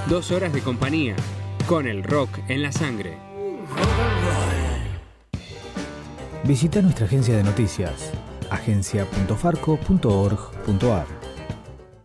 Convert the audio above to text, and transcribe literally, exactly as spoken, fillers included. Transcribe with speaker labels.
Speaker 1: Dos horas de compañía, con el rock en la sangre.
Speaker 2: Visita nuestra agencia de noticias, agencia punto farco punto org punto ar.